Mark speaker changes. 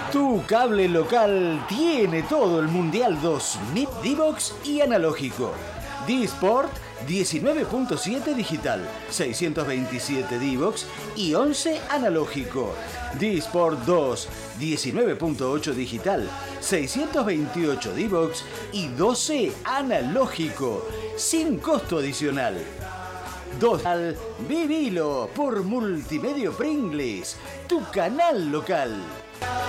Speaker 1: Tu cable local tiene todo el Mundial 2000, Divox y analógico. Disport 19.7 digital, 627 Divox y 11 analógico. Disport 2 19.8 digital, 628 Divox y 12 analógico, sin costo adicional. Vivilo por Multimedio Pringles, tu canal local.